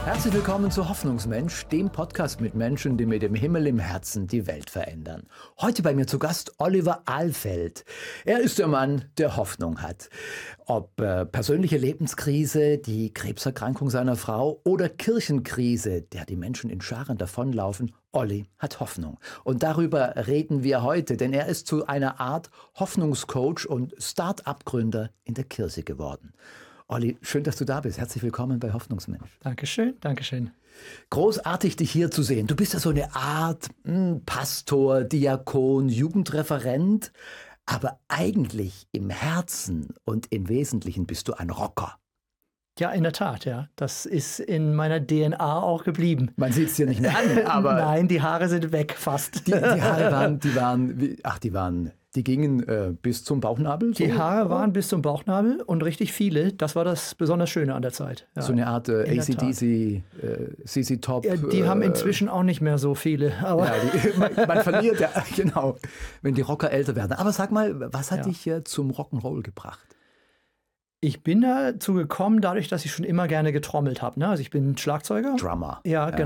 Herzlich willkommen zu Hoffnungsmensch, dem Podcast mit Menschen, die mit dem Himmel im Herzen die Welt verändern. Heute bei mir zu Gast Oliver Ahlfeld. Er ist der Mann, der Hoffnung hat. Ob persönliche Lebenskrise, die Krebserkrankung seiner Frau oder Kirchenkrise, der die Menschen in Scharen davonlaufen, Olli hat Hoffnung. Und darüber reden wir heute, denn er ist zu einer Art Hoffnungscoach und Start-up-Gründer in der Kirche geworden. Olli, schön, dass du da bist. Herzlich willkommen bei Hoffnungsmensch. Dankeschön, Dankeschön. Großartig, dich hier zu sehen. Du bist ja so eine Art Pastor, Diakon, Jugendreferent, aber eigentlich im Herzen und im Wesentlichen bist du ein Rocker. Ja, in der Tat, ja. Das ist in meiner DNA auch geblieben. Man sieht es dir nicht mehr an, aber... Nein, die Haare sind weg, fast. Die Haare die gingen bis zum Bauchnabel? So? Die Haare waren bis zum Bauchnabel und richtig viele. Das war das besonders Schöne an der Zeit. Ja. So eine Art AC/DC, CC Top. Ja, die haben inzwischen auch nicht mehr so viele. Aber ja, man verliert ja, genau, wenn die Rocker älter werden. Aber sag mal, was hat dich zum Rock'n'Roll gebracht? Ich bin dazu gekommen, dadurch, dass ich schon immer gerne getrommelt habe. Ne? Also ich bin Schlagzeuger. Drummer. Ja, genau.